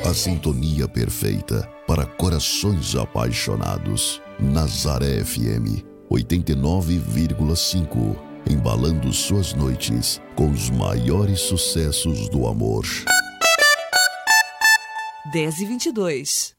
A sintonia perfeita para corações apaixonados. Nazaré FM 89,5. Embalando suas noites com os maiores sucessos do amor. 10h22.